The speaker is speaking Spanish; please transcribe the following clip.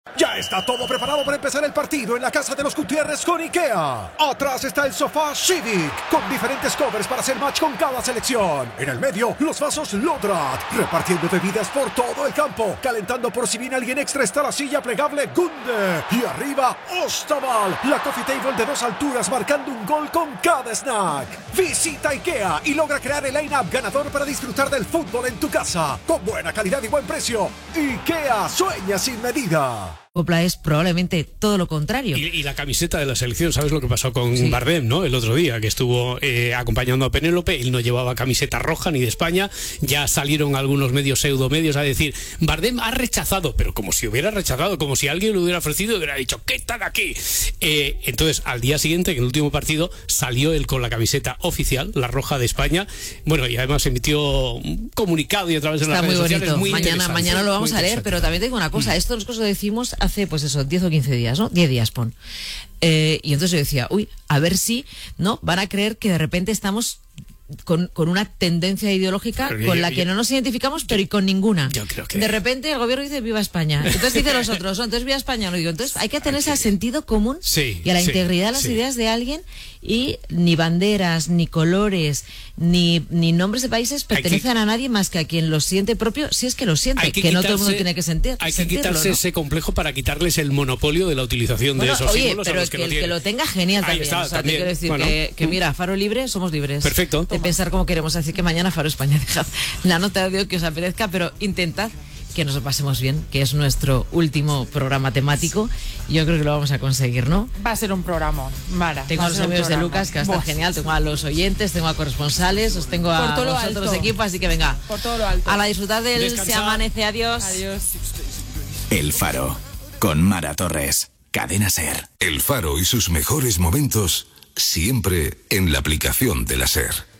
Ya está todo preparado para empezar el partido en la casa de los Gutiérrez con IKEA. Atrás está el sofá Civic, con diferentes covers para hacer match con cada selección. En el medio, los vasos Lodrat, repartiendo bebidas por todo el campo. Calentando por si viene alguien extra está la silla plegable Gunde. Y arriba, Ostaval, la coffee table de 2 alturas marcando un gol con cada snack. Visita IKEA y logra crear el line-up ganador para disfrutar del fútbol en tu casa. Con buena calidad y buen precio. IKEA sueña sin medida. Copla es probablemente todo lo contrario. Y la camiseta de la selección, ¿sabes lo que pasó con Bardem, no? El otro día, que estuvo acompañando a Penélope, él no llevaba camiseta roja ni de España, ya salieron algunos medios, pseudomedios, a decir, Bardem ha rechazado, pero como si hubiera rechazado, como si alguien lo hubiera ofrecido y hubiera dicho, ¿qué están aquí? Entonces, al día siguiente, en el último partido, salió él con la camiseta oficial, la roja de España, bueno, y además emitió un comunicado y a través de las redes sociales. Muy mañana lo vamos a leer, pero también tengo una cosa, esto nosotros lo decimos hace, pues eso, 10 o 15 días, ¿no? 10 días, pon. Y entonces yo decía, a ver si, ¿no? Van a creer que de repente estamos con una tendencia ideológica con la que no nos identificamos, pero y con ninguna. Yo creo que... De repente el gobierno dice viva España. Entonces dicen los otros, ¿no? Entonces viva España. No digo, entonces hay que atenerse al sentido común y a la integridad de las ideas de alguien, y ni banderas, ni colores, ni nombres de países pertenecen a nadie más que a quien lo siente propio, si es que lo siente, que no todo el mundo tiene que sentir. Hay que quitarse, ¿no?, ese complejo para quitarles el monopolio de la utilización de esos símbolos a los que no tienen. Que lo tenga, genial también. Está, o sea, también. Te quiero decir bueno, que mira, Faro Libre, somos libres. Perfecto. De pensar como queremos. Así que mañana Faro España, dejad la nota de audio que os apetezca, pero intentad que nos lo pasemos bien, que es nuestro último programa temático. Yo creo que lo vamos a conseguir, ¿no? Va a ser un programa, Mara. Tengo a los amigos de Lucas, que va a estar genial. Tengo a los oyentes, tengo a corresponsales, os tengo a vosotros equipos, así que venga. Por todo lo alto. A la disfrutar del Descansar. Se amanece. Adiós. Adiós. El Faro, con Mara Torres. Cadena SER. El Faro y sus mejores momentos siempre en la aplicación de la SER.